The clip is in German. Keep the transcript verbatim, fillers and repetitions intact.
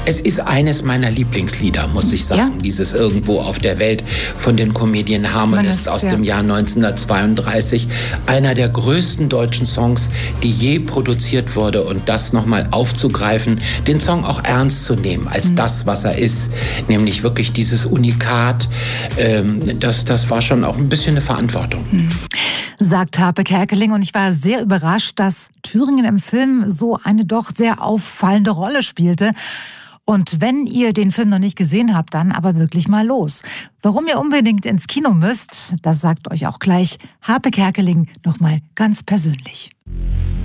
Es ist eines meiner Lieblingslieder, muss ich sagen. Ja? Dieses Irgendwo auf der Welt von den Comedian Harmonists aus ja. dem Jahr neunzehnhundertzweiunddreißig. Einer der größten deutschen Songs, die je produziert wurde. Und das nochmal aufzugreifen, den Song auch ernst zu nehmen als mhm. das, was er ist. Nämlich wirklich dieses Unikat. Ähm, das, das war schon auch ein bisschen eine Verantwortung. Mhm. Sagt Harpe Kerkeling. Und ich war sehr überrascht, dass Thüringen im Film so eine doch sehr auffallende Rolle spielte. Und wenn ihr den Film noch nicht gesehen habt, dann aber wirklich mal los. Warum ihr unbedingt ins Kino müsst, das sagt euch auch gleich Harpe Kerkeling nochmal ganz persönlich.